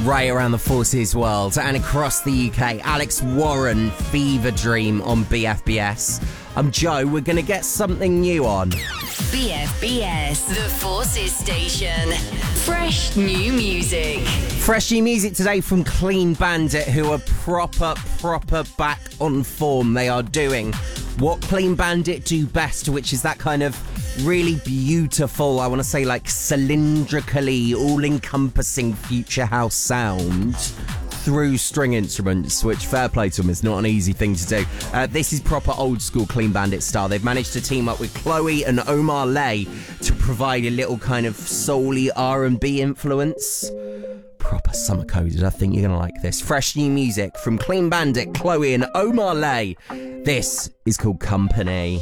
right around the Forces world and across the UK. Alex Warren, Fever Dream on BFBS. I'm Joe. We're going to get something new on. BFBS, the Forces station. Fresh new music. Fresh new music today from Clean Bandit, who are proper back on form. They are doing what Clean Bandit do best, which is that kind of really beautiful, I want to say like cylindrically, all-encompassing future house sound through string instruments, which, fair play to them, is not an easy thing to do. This is proper old school Clean Bandit style. They've managed to team up with Chloe and Omar Lay to provide a little kind of soul-y R&B influence. Proper summer coded. I think you're going to like this. Fresh new music from Clean Bandit, Chloe and Omar Lay. This is called Company.